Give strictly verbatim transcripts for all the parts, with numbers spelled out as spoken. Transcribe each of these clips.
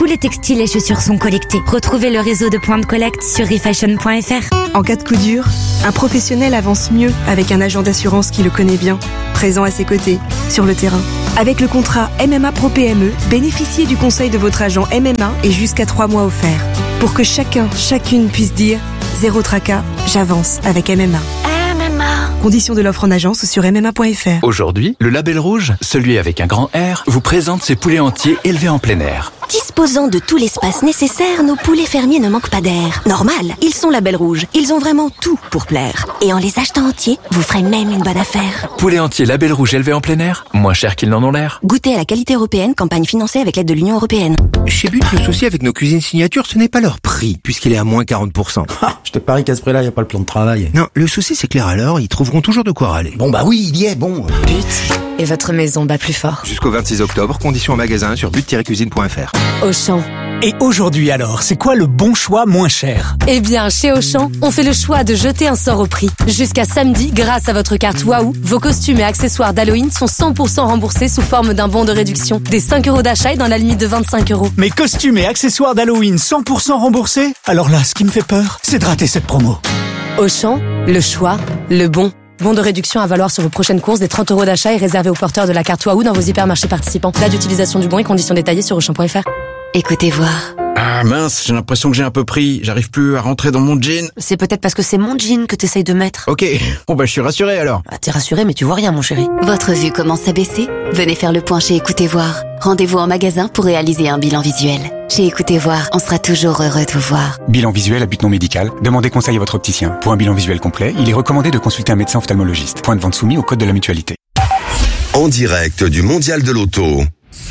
Tous les textiles et chaussures sont collectés. Retrouvez le réseau de points de collecte sur refashion point f r. En cas de coup dur, un professionnel avance mieux avec un agent d'assurance qui le connaît bien, présent à ses côtés, sur le terrain. Avec le contrat M M A Pro P M E, bénéficiez du conseil de votre agent M M A et jusqu'à trois mois offerts. Pour que chacun, chacune puisse dire « Zéro tracas, j'avance avec M M A ». M M A. Conditions de l'offre en agence ou sur m m a point f r. Aujourd'hui, le Label Rouge, celui avec un grand R, vous présente ses poulets entiers élevés en plein air. Disposant de tout l'espace nécessaire, nos poulets fermiers ne manquent pas d'air. Normal, ils sont Label Rouge. Ils ont vraiment tout pour plaire. Et en les achetant entiers, vous ferez même une bonne affaire. Poulets entiers Label Rouge élevés en plein air, moins cher qu'ils n'en ont l'air. Goûtez à la qualité européenne, campagne financée avec l'aide de l'Union européenne. Chez But, le souci avec nos cuisines signature, ce n'est pas leur prix, puisqu'il est à moins quarante pour cent. Ah, je te parie qu'à ce prix-là, il n'y a pas le plan de travail. Non, le souci c'est que les râleurs, ils trouveront toujours de quoi râler. Bon bah oui, il y est, bon. But, et votre maison bat plus fort. Jusqu'au vingt-six octobre, conditions en magasin sur but tiret cuisine point f r. Auchan. Et aujourd'hui alors, c'est quoi le bon choix moins cher ? Eh bien, chez Auchan, on fait le choix de jeter un sort au prix. Jusqu'à samedi, grâce à votre carte Waouh, vos costumes et accessoires d'Halloween sont cent pour cent remboursés sous forme d'un bon de réduction. Des cinq euros d'achat et dans la limite de vingt-cinq euros. Mes costumes et accessoires d'Halloween cent pour cent remboursés ? Alors là, ce qui me fait peur, c'est de rater cette promo. Auchan, le choix, le bon. Bon de réduction à valoir sur vos prochaines courses. Des trente euros d'achat et réservé aux porteurs de la carte Waouh dans vos hypermarchés participants. Date d'utilisation du bon et conditions détaillées sur auchan point f r. Écoutez voir. Ah mince, j'ai l'impression que j'ai un peu pris. J'arrive plus à rentrer dans mon jean. C'est peut-être parce que c'est mon jean que t'essayes de mettre. Ok, bon bah je suis rassuré alors. Ah, t'es rassuré mais tu vois rien mon chéri. Votre vue commence à baisser ? Venez faire le point chez Écoutez voir. Rendez-vous en magasin pour réaliser un bilan visuel. Chez Écoutez voir, on sera toujours heureux de vous voir. Bilan visuel à but non médical. Demandez conseil à votre opticien. Pour un bilan visuel complet, il est recommandé de consulter un médecin ophtalmologiste. Point de vente soumis au code de la mutualité. En direct du Mondial de l'Auto.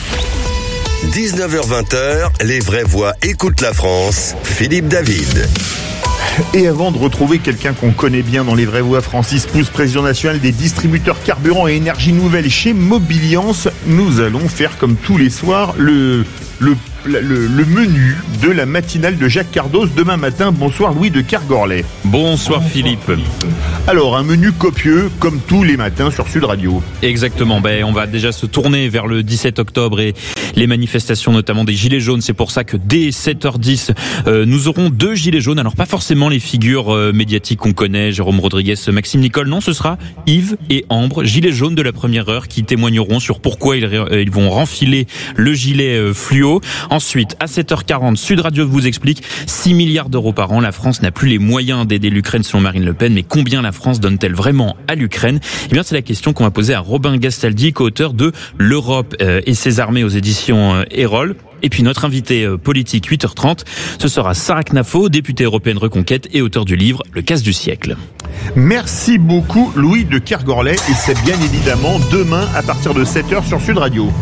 dix-neuf heures vingt, les vraies voix écoutent la France. Philippe David. Et avant de retrouver quelqu'un qu'on connaît bien dans les vraies voix, Francis Pousse, président national des distributeurs carburant et énergie nouvelle chez Mobiliance, nous allons faire comme tous les soirs le, le, le, le menu de la matinale de Jacques Cardos demain matin. Bonsoir Louis de Kergorlet. Bonsoir Philippe. Alors un menu copieux comme tous les matins sur Sud Radio. Exactement, ben, on va déjà se tourner vers le dix-sept octobre et les manifestations notamment des Gilets jaunes. C'est pour ça que dès sept heures dix, euh, nous aurons deux Gilets jaunes. Alors pas forcément les figures euh, médiatiques qu'on connaît, Jérôme Rodriguez, Maxime Nicole. Non, ce sera Yves et Ambre, Gilets jaunes de la première heure, qui témoigneront sur pourquoi ils, euh, ils vont renfiler le gilet euh, fluo. Ensuite, à sept heures quarante, Sud Radio vous explique six milliards d'euros par an. La France n'a plus les moyens d'aider l'Ukraine selon Marine Le Pen, mais combien la France donne-t-elle vraiment à l'Ukraine ? Eh bien, c'est la question qu'on va poser à Robin Gastaldi, co-auteur de L'Europe et ses armées aux éditions Erol. Et puis notre invité politique, huit heures trente, ce sera Sarah Knafo, députée européenne Reconquête et auteur du livre Le casse du siècle. Merci beaucoup Louis de Kergorlet, et c'est bien évidemment demain à partir de sept heures sur Sud Radio.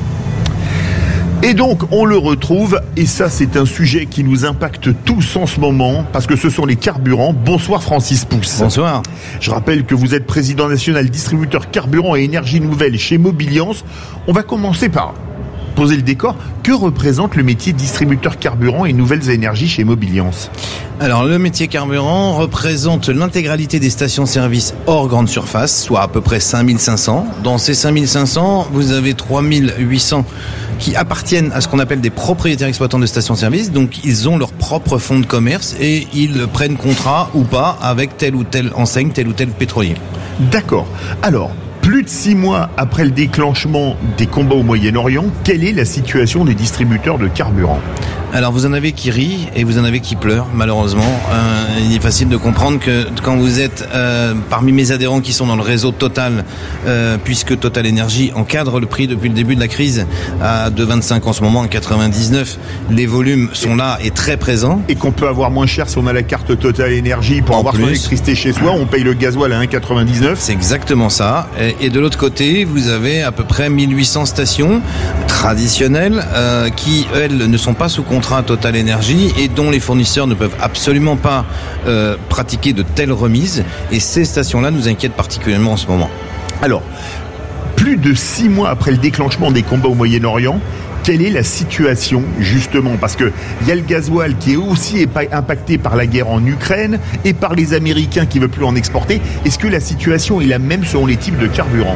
Et donc, on le retrouve, et ça, c'est un sujet qui nous impacte tous en ce moment, parce que ce sont les carburants. Bonsoir Francis Pousse. Bonsoir. Je rappelle que vous êtes président national distributeur carburant et énergie nouvelle chez Mobiliance. On va commencer par poser le décor. Que représente le métier distributeur carburant et nouvelles énergies chez Mobiliance ? Alors, le métier carburant représente l'intégralité des stations-service hors grande surface, soit à peu près cinq mille cinq cents. Dans ces cinq mille cinq cents, vous avez trois mille huit cents qui appartiennent à ce qu'on appelle des propriétaires exploitants de stations-service. Donc, ils ont leur propre fonds de commerce et ils prennent contrat ou pas avec telle ou telle enseigne, tel ou tel pétrolier. D'accord. Alors, plus de six mois après le déclenchement des combats au Moyen-Orient, quelle est la situation des distributeurs de carburant ? Alors vous en avez qui rient et vous en avez qui pleurent, malheureusement. Euh, il est facile de comprendre que quand vous êtes euh, parmi mes adhérents qui sont dans le réseau Total, euh, puisque Total Énergie encadre le prix depuis le début de la crise à deux virgule vingt-cinq en ce moment, en quatre-vingt-dix-neuf, les volumes sont là et très présents. Et qu'on peut avoir moins cher si on a la carte Total Énergie pour en avoir plus. Son électricité chez soi, on paye le gasoil à un virgule quatre-vingt-dix-neuf. C'est exactement ça. Et, et de l'autre côté, vous avez à peu près mille huit cents stations traditionnelles euh, qui, elles, ne sont pas sous contrat Total Énergie et dont les fournisseurs ne peuvent absolument pas euh, pratiquer de telles remises, et ces stations-là nous inquiètent particulièrement en ce moment. Alors, plus de six mois après le déclenchement des combats au Moyen-Orient, quelle est la situation justement ? Parce que il y a le gasoil qui est aussi impacté par la guerre en Ukraine et par les Américains qui ne veulent plus en exporter. Est-ce que la situation est la même selon les types de carburants ?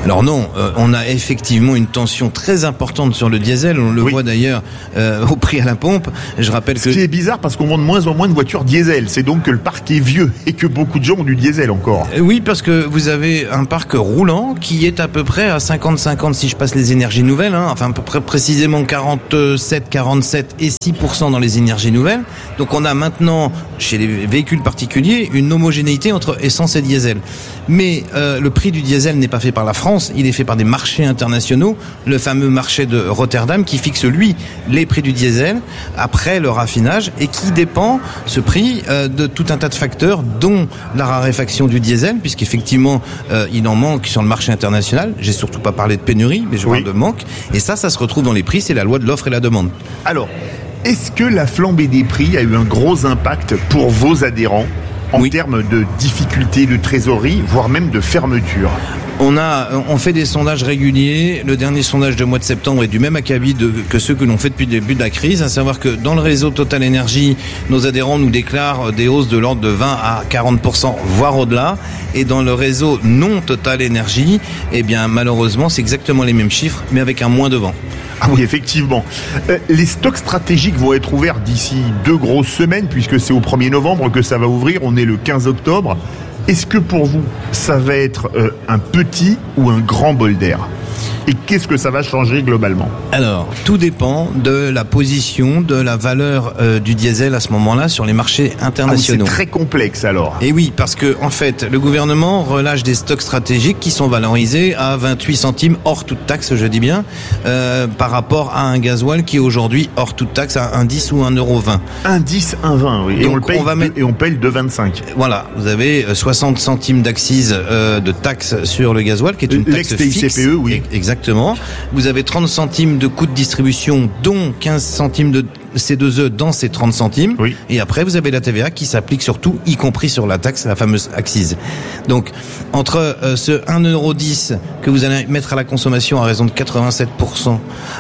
Alors non, euh, on a effectivement une tension très importante sur le diesel. On le oui. voit d'ailleurs euh, au prix à la pompe. Je rappelle Ce que... qui est bizarre parce qu'on vend de moins en moins de voitures diesel. C'est donc que le parc est vieux et que beaucoup de gens ont du diesel encore. Oui, parce que vous avez un parc roulant qui est à peu près à cinquante cinquante si je passe les énergies nouvelles. Hein, enfin à peu près précisément quarante-sept quarante-sept et six pour cent dans les énergies nouvelles. Donc on a maintenant chez les véhicules particuliers une homogénéité entre essence et diesel. Mais euh, le prix du diesel n'est pas fait par la France, il est fait par des marchés internationaux, le fameux marché de Rotterdam qui fixe lui les prix du diesel après le raffinage et qui dépend ce prix euh, de tout un tas de facteurs dont la raréfaction du diesel puisqu'effectivement euh, il en manque sur le marché international. J'ai surtout pas parlé de pénurie mais je oui. parle de manque et ça ça se retrouve dans les prix, c'est la loi de l'offre et la demande. Alors, est-ce que la flambée des prix a eu un gros impact pour vos adhérents en oui. termes de difficultés de trésorerie, voire même de fermeture? On a, on fait des sondages réguliers. Le dernier sondage de mois de septembre est du même acabit de, que ceux que l'on fait depuis le début de la crise, à savoir que dans le réseau Total Énergie, nos adhérents nous déclarent des hausses de l'ordre de vingt à quarante pour cent, voire au-delà. Et dans le réseau non Total Énergie, eh bien, malheureusement, c'est exactement les mêmes chiffres, mais avec un moins de vent. Ah oui, effectivement. Euh, les stocks stratégiques vont être ouverts d'ici deux grosses semaines, puisque c'est au premier novembre que ça va ouvrir. On est le quinze octobre. Est-ce que pour vous, ça va être euh, un petit ou un grand bol d'air ? Et qu'est-ce que ça va changer globalement ? Alors, tout dépend de la position, de la valeur euh, du diesel à ce moment-là sur les marchés internationaux. Ah oui, c'est très complexe alors. Et oui, parce que en fait, le gouvernement relâche des stocks stratégiques qui sont valorisés à vingt-huit centimes hors toute taxe, je dis bien, euh, par rapport à un gasoil qui est aujourd'hui hors toute taxe à un dix ou un euro vingt. un dix, un vingt, oui. Et Donc, on le paye on va mettre... et on paye deux vingt-cinq. Voilà, vous avez soixante centimes d'accise euh, de taxe sur le gasoil, qui est une taxe L'ex-T I C P E, fixe. oui. Exactement. Vous avez trente centimes de coûts de distribution, dont quinze centimes de C deux E dans ces trente centimes. Oui. Et après, vous avez la T V A qui s'applique sur tout, y compris sur la taxe, la fameuse accise. Donc, entre euh, ce un euro dix que vous allez mettre à la consommation à raison de quatre-vingt-sept pour cent,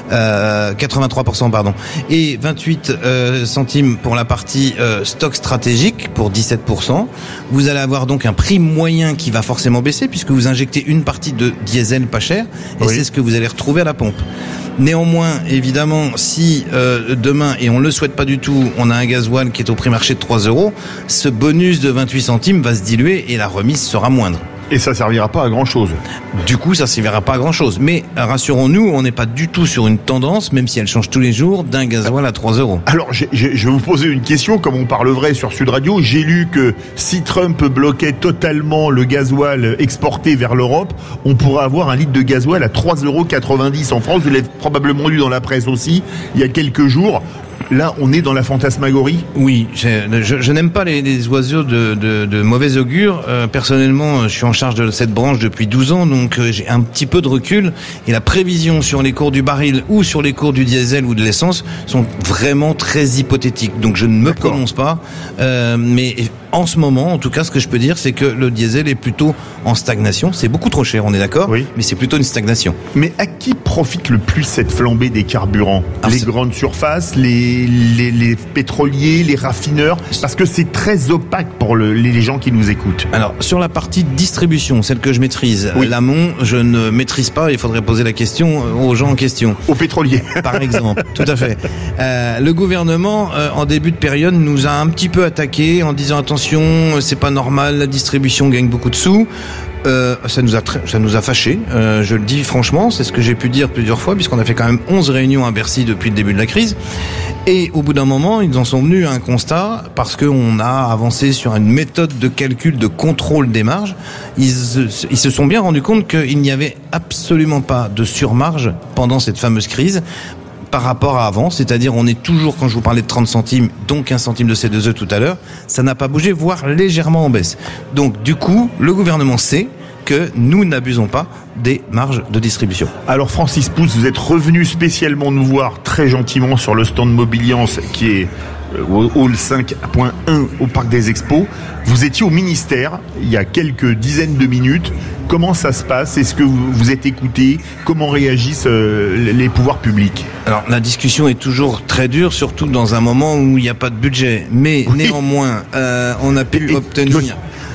euh, quatre-vingt-trois pour cent, pardon, et vingt-huit euh, centimes pour la partie euh, stock stratégique pour dix-sept pour cent, vous allez avoir donc un prix moyen qui va forcément baisser puisque vous injectez une partie de diesel pas cher et oui. c'est ce que vous allez retrouver à la pompe. Néanmoins, évidemment, si euh, demain, et on le souhaite pas du tout, on a un gasoil qui est au prix marché de trois euros, ce bonus de vingt-huit centimes va se diluer et la remise sera moindre. Et ça servira pas à grand chose. Du coup, ça servira pas à grand chose. Mais rassurons-nous, on n'est pas du tout sur une tendance, même si elle change tous les jours, d'un gasoil à trois euros. Alors, j'ai, j'ai, je vais vous poser une question, comme on parle vrai sur Sud Radio. J'ai lu que si Trump bloquait totalement le gasoil exporté vers l'Europe, on pourrait avoir un litre de gasoil à trois euros quatre-vingt-dix en France. Vous l'avez probablement lu dans la presse aussi, il y a quelques jours. Là, on est dans la fantasmagorie. Oui, je, je, je n'aime pas les, les oiseaux de, de, de mauvais augure. Euh, personnellement, je suis en charge de cette branche depuis douze ans, donc euh, j'ai un petit peu de recul. Et la prévision sur les cours du baril ou sur les cours du diesel ou de l'essence sont vraiment très hypothétiques. Donc je ne me D'accord. prononce pas. Euh, mais en ce moment, en tout cas, ce que je peux dire, c'est que le diesel est plutôt en stagnation. C'est beaucoup trop cher, on est d'accord ? Oui. Mais c'est plutôt une stagnation. Mais à qui profite le plus cette flambée des carburants ? Alors, les c'est... grandes surfaces, les, les, les pétroliers, les raffineurs ? Parce que c'est très opaque pour le, les gens qui nous écoutent. Alors, sur la partie distribution, celle que je maîtrise, oui. l'amont, je ne maîtrise pas. Il faudrait poser la question aux gens en question. Aux pétroliers. Par exemple, tout à fait. Euh, le gouvernement, euh, en début de période, nous a un petit peu attaqué en disant attention, c'est pas normal, la distribution gagne beaucoup de sous. Euh, ça nous a très, ça nous a fâchés, euh, je le dis franchement, c'est ce que j'ai pu dire plusieurs fois puisqu'on a fait quand même onze réunions à Bercy depuis le début de la crise. Et au bout d'un moment, ils en sont venus à un constat parce qu'on a avancé sur une méthode de calcul de contrôle des marges. Ils, ils se sont bien rendus compte qu'il n'y avait absolument pas de surmarge pendant cette fameuse crise. Par rapport à avant, c'est-à-dire on est toujours, quand je vous parlais de trente centimes, donc quinze centimes de C deux E tout à l'heure, ça n'a pas bougé, voire légèrement en baisse. Donc du coup, le gouvernement sait que nous n'abusons pas des marges de distribution. Alors Francis Pousse, vous êtes revenu spécialement nous voir très gentiment sur le stand Mobiliance qui est au hall cinq point un au Parc des Expos. Vous étiez au ministère il y a quelques dizaines de minutes. Comment ça se passe ? Est-ce que vous, vous êtes écouté ? Comment réagissent euh, les pouvoirs publics ? Alors la discussion est toujours très dure, surtout dans un moment où il n'y a pas de budget. Mais oui. néanmoins, euh, on a pu et, obtenir... Oui.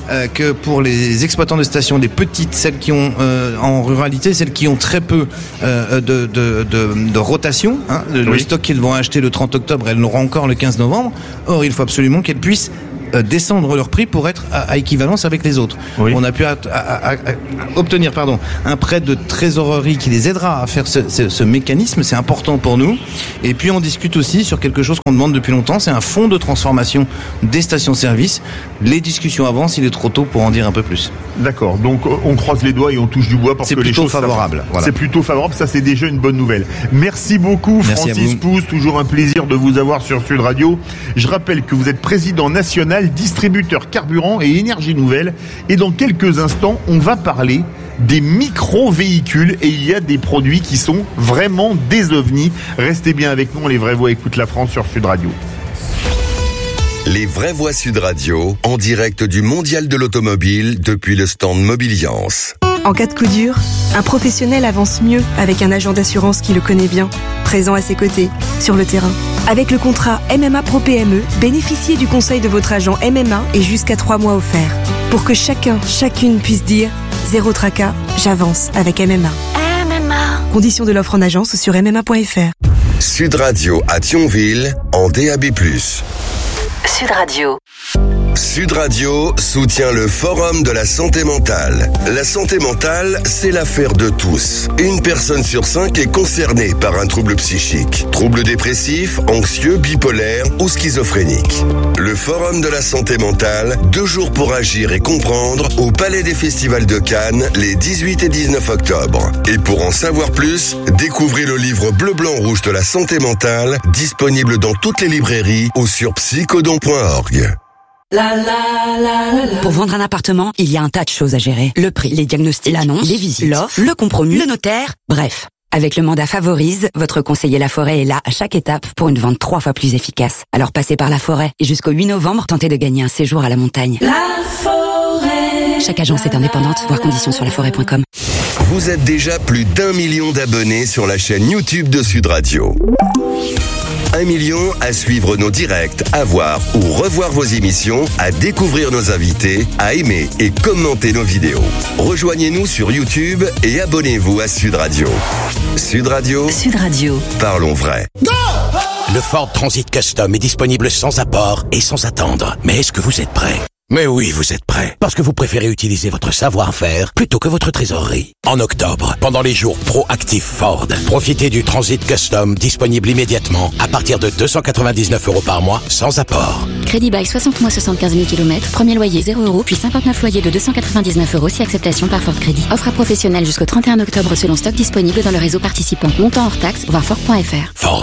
euh, que pour les exploitants de stations, des petites, celles qui ont euh, en ruralité, celles qui ont très peu euh, de, de, de, de rotation, hein, oui. Le stock qu'ils vont acheter le trente octobre, elles l'auront encore le quinze novembre. Or, il faut absolument qu'elles puissent euh, descendre leur prix pour être à, à équivalence avec les autres. Oui. On a pu à, à, à, à obtenir pardon, un prêt de trésorerie qui les aidera à faire ce, ce, ce mécanisme, c'est important pour nous. Et puis on discute aussi sur quelque chose qu'on demande depuis longtemps, c'est un fonds de transformation des stations-service. Les discussions avancent, il est trop tôt pour en dire un peu plus. D'accord, donc on croise les doigts et on touche du bois parce c'est que les choses... C'est plutôt favorable. Voilà. C'est plutôt favorable, ça c'est déjà une bonne nouvelle. Merci beaucoup. Merci Francis Pousse, toujours un plaisir de vous avoir sur Sud Radio. Je rappelle que vous êtes président national, distributeur carburant et énergie nouvelle. Et dans quelques instants, on va parler des micro-véhicules et il y a des produits qui sont vraiment des ovnis. Restez bien avec nous, les vraies voix écoutent la France sur Sud Radio. Les vraies voix Sud Radio, en direct du Mondial de l'Automobile depuis le stand Mobiliance. En cas de coup dur, un professionnel avance mieux avec un agent d'assurance qui le connaît bien, présent à ses côtés, sur le terrain. Avec le contrat M M A Pro P M E, bénéficiez du conseil de votre agent M M A et jusqu'à trois mois offerts. Pour que chacun, chacune puisse dire « Zéro tracas, j'avance avec M M A ». M M A. Conditions de l'offre en agence sur m m a point f r. Sud Radio à Thionville, en D A B plus. Sud Radio. Sud Radio soutient le Forum de la santé mentale. La santé mentale, c'est l'affaire de tous. Une personne sur cinq est concernée par un trouble psychique. Trouble dépressif, anxieux, bipolaire ou schizophrénique. Le Forum de la santé mentale, deux jours pour agir et comprendre, au Palais des Festivals de Cannes, les dix-huit et dix-neuf octobre. Et pour en savoir plus, découvrez le livre bleu, blanc, rouge de la santé mentale, disponible dans toutes les librairies ou sur psychodon point org. La, la, la, la, la. Pour vendre un appartement, il y a un tas de choses à gérer. Le prix, les diagnostics, l'annonce, les visites, l'offre, le compromis, le notaire, bref. Avec le mandat Favorise, votre conseiller Laforêt est là à chaque étape pour une vente trois fois plus efficace. Alors passez par Laforêt et jusqu'au huit novembre, tentez de gagner un séjour à la montagne. Laforêt. Chaque agence est indépendante, voir conditions sur laforêt point com. Vous êtes déjà plus d'un million d'abonnés sur la chaîne YouTube de Sud Radio. Un million à suivre nos directs, à voir ou revoir vos émissions, à découvrir nos invités, à aimer et commenter nos vidéos. Rejoignez-nous sur YouTube et abonnez-vous à Sud Radio. Sud Radio. Sud Radio. Parlons vrai. Go! Le Ford Transit Custom est disponible sans apport et sans attendre. Mais est-ce que vous êtes prêts? Mais oui, vous êtes prêts. Parce que vous préférez utiliser votre savoir-faire plutôt que votre trésorerie. En octobre, pendant les jours Proactive Ford, profitez du Transit Custom disponible immédiatement à partir de deux cent quatre-vingt-dix-neuf euros par mois sans apport. Crédit bail soixante mois soixante-quinze mille kilomètres. Premier loyer zéro euros, puis cinquante-neuf loyers de deux cent quatre-vingt-dix-neuf euros si acceptation par Ford Crédit. Offre à professionnels jusqu'au trente et un octobre selon stock disponible dans le réseau participant. Montant hors taxe, voir Ford point f r. Ford.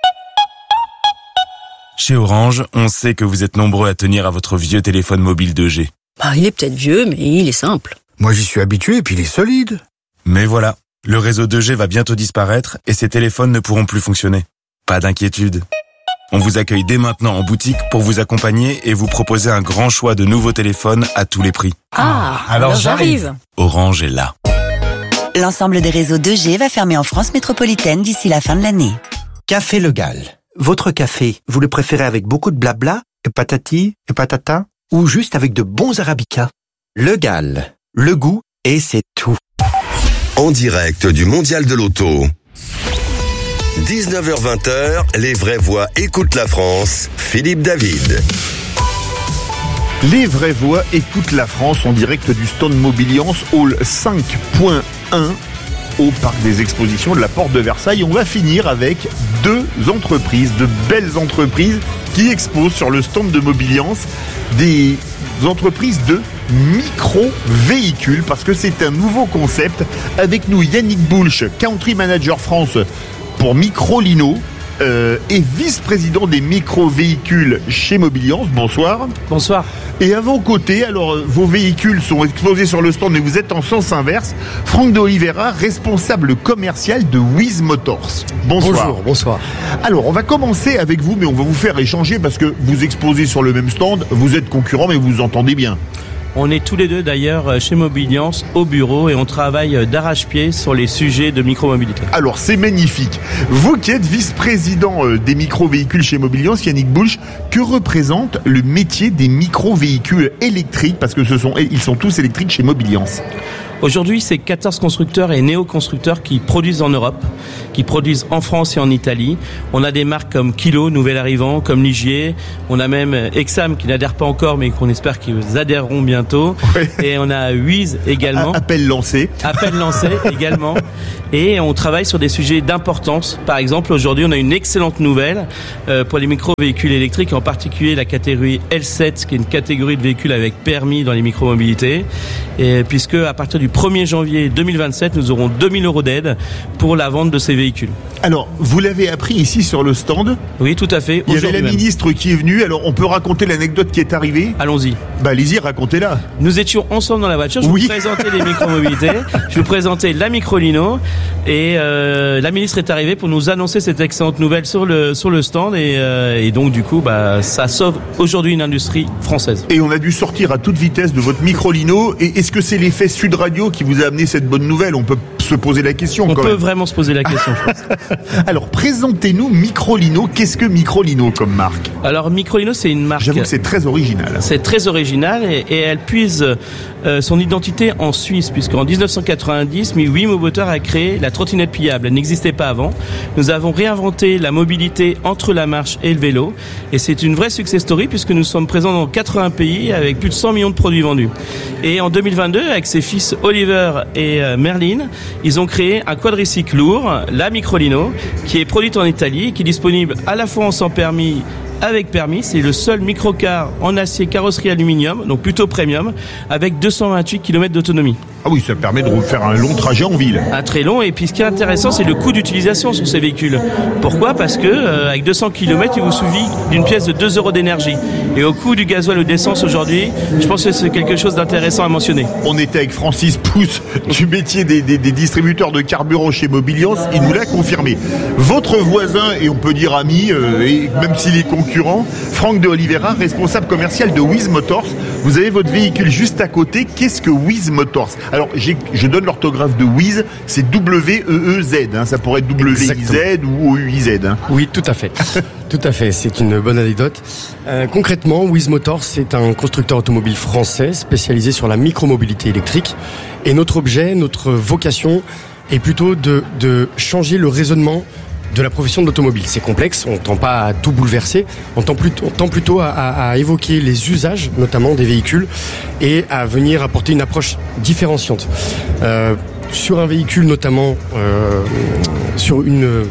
Chez Orange, on sait que vous êtes nombreux à tenir à votre vieux téléphone mobile deux G. Bah, il est peut-être vieux, mais il est simple. Moi, j'y suis habitué et puis il est solide. Mais voilà, le réseau deux G va bientôt disparaître et ces téléphones ne pourront plus fonctionner. Pas d'inquiétude. On vous accueille dès maintenant en boutique pour vous accompagner et vous proposer un grand choix de nouveaux téléphones à tous les prix. Ah, alors, alors j'arrive. Orange est là. L'ensemble des réseaux deux G va fermer en France métropolitaine d'ici la fin de l'année. Café Le Gall. Votre café, vous le préférez avec beaucoup de blabla, et patati, et patata, ou juste avec de bons arabicas? Le Gall. Le goût, et c'est tout. En direct du Mondial de l'Auto. dix-neuf heures vingt, les vraies voix écoutent la France. Philippe David. Les vraies voix écoutent la France en direct du stand Mobiliance Hall cinq point un au Parc des Expositions de la Porte de Versailles. On va finir avec deux entreprises, de belles entreprises qui exposent sur le stand de Mobiliance des entreprises de micro-véhicules parce que c'est un nouveau concept. Avec nous, Yannick Boulch, Country Manager France pour Microlino euh, et vice-président des micro-véhicules chez Mobiliance. Bonsoir. Bonsoir. Et à vos côtés, alors vos véhicules sont exposés sur le stand, mais vous êtes en sens inverse. Franck de Oliveira, responsable commercial de Wiz Motors. Bonsoir. Bonjour, bonsoir. Alors, on va commencer avec vous, mais on va vous faire échanger parce que vous exposez sur le même stand, vous êtes concurrents, mais vous vous entendez bien. On est tous les deux d'ailleurs chez Mobiliance au bureau et on travaille d'arrache-pied sur les sujets de micromobilité. Alors c'est magnifique. Vous qui êtes vice-président des micro-véhicules chez Mobiliance, Yannick Boulch, que représente le métier des micro-véhicules électriques? Parce que ce sont, ils sont tous électriques chez Mobiliance. Aujourd'hui, c'est quatorze constructeurs et néo-constructeurs qui produisent en Europe, qui produisent en France et en Italie. On a des marques comme Kilo, nouvel arrivant, comme Ligier. On a même Exam qui n'adhère pas encore, mais qu'on espère qu'ils adhéreront bientôt. Oui. Et on a Wiz également. Appel lancé. Appel lancé également. Et on travaille sur des sujets d'importance. Par exemple, aujourd'hui, on a une excellente nouvelle euh, pour les micro-véhicules électriques, en particulier la catégorie L sept, qui est une catégorie de véhicules avec permis dans les micromobilités. Et puisque à partir du premier janvier deux mille vingt-sept, nous aurons deux mille euros d'aide pour la vente de ces véhicules. Alors, vous l'avez appris ici sur le stand? Oui, tout à fait. Il y avait la même. ministre qui est venue. Alors, on peut raconter l'anecdote qui est arrivée? Allons-y. Bah, allez-y, racontez-la. Nous étions ensemble dans la voiture. Je oui. vous présentais les micromobilités. Je vous présentais la Microlino. Et euh, la ministre est arrivée pour nous annoncer cette excellente nouvelle sur le sur le stand. Et, euh, et donc, du coup, bah, ça sauve aujourd'hui une industrie française. Et on a dû sortir à toute vitesse de votre Microlino. Et est-ce que c'est l'effet Sud Radio qui vous a amené cette bonne nouvelle? On peut se poser la question. On quand peut même. vraiment se poser la question, je pense. Alors, présentez-nous Microlino. Qu'est-ce que Microlino comme marque? Alors, Microlino, c'est une marque... J'avoue que c'est très original. C'est très original et, et elle puise euh, son identité en Suisse, puisqu'en dix-neuf cent quatre-vingt-dix, Wim Motor a créé la trottinette pliable. Elle n'existait pas avant. Nous avons réinventé la mobilité entre la marche et le vélo. Et c'est une vraie success story, puisque nous sommes présents dans quatre-vingts pays avec plus de cent millions de produits vendus. Et en deux mille vingt-deux, avec ses fils Oliver et euh, Merlin, ils ont créé un quadricycle lourd, la Microlino, qui est produite en Italie, qui est disponible à la fois en sans permis avec permis. C'est le seul microcar en acier carrosserie aluminium, donc plutôt premium, avec deux cent vingt-huit kilomètres d'autonomie. Ah oui, ça permet de faire un long trajet en ville. Un très long, et puis ce qui est intéressant, c'est le coût d'utilisation sur ces véhicules. Pourquoi? Parce que euh, avec deux cents kilomètres, il vous suffit d'une pièce de deux euros d'énergie. Et au coût du gasoil ou d'essence aujourd'hui, je pense que c'est quelque chose d'intéressant à mentionner. On était avec Francis Pousse du métier des, des, des distributeurs de carburant chez Mobiliance, il nous l'a confirmé. Votre voisin, et on peut dire ami, euh, et même s'il est concurrent, Franck de Oliveira, responsable commercial de Wiz Motors. Vous avez votre véhicule juste à côté. Qu'est-ce que Wiz Motors? Alors, j'ai, je donne l'orthographe de Wiz, c'est W E E Z, hein, ça pourrait être W I Z ou O U I Z. Hein. Oui, tout à fait. Tout à fait, c'est une bonne anecdote. Euh, concrètement, Wiz Motors, c'est un constructeur automobile français spécialisé sur la micromobilité électrique. Et notre objet, notre vocation est plutôt de, de changer le raisonnement de la profession de l'automobile. C'est complexe, on ne tend pas à tout bouleverser, on tend plutôt, on tend plutôt à, à, à évoquer les usages, notamment des véhicules, et à venir apporter une approche différenciante. Euh, sur un véhicule, notamment euh, sur une...